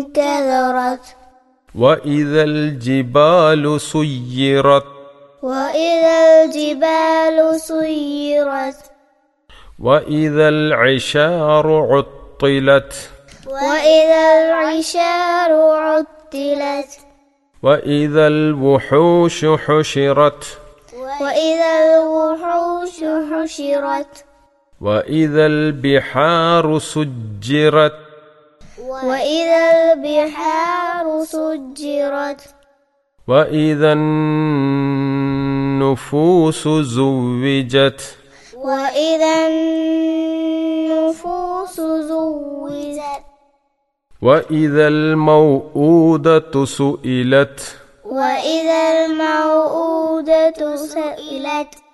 كثرت وإذا الجبال سيرت وإذا الجبال سيرت وإذا العشار عطلت وإذا العشار عطلت وإذا الوحوش حشرت وإذا الوحوش حشرت وإذا البحار سجرت وإذا البحار سجرت وإذا النفوس زوجت وإذا النفوس زوجت وإذا الموءودة سئلت وإذا الموءودة سئلت